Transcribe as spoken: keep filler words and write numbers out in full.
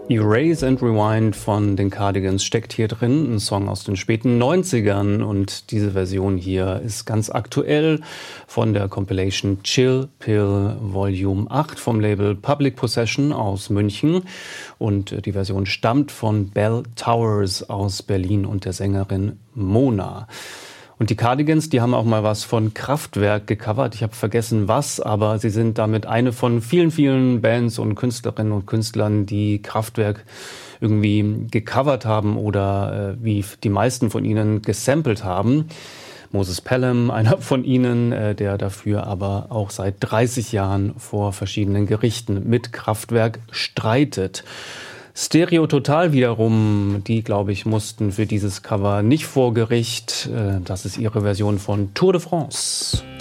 Erase and Rewind von den Cardigans steckt hier drin, ein Song aus den späten neunzigern, und diese Version hier ist ganz aktuell von der Compilation Chill Pill Volume acht vom Label Public Possession aus München, und die Version stammt von Bell Towers aus Berlin und der Sängerin Mona. Und die Cardigans, die haben auch mal was von Kraftwerk gecovert. Ich habe vergessen was, aber sie sind damit eine von vielen, vielen Bands und Künstlerinnen und Künstlern, die Kraftwerk irgendwie gecovert haben oder äh, wie die meisten von ihnen gesampelt haben. Moses Pelham, einer von ihnen, äh, der dafür aber auch seit dreißig Jahren vor verschiedenen Gerichten mit Kraftwerk streitet. Stereo Total wiederum, die, glaube ich, mussten für dieses Cover nicht vor Gericht. Das ist ihre Version von Tour de France.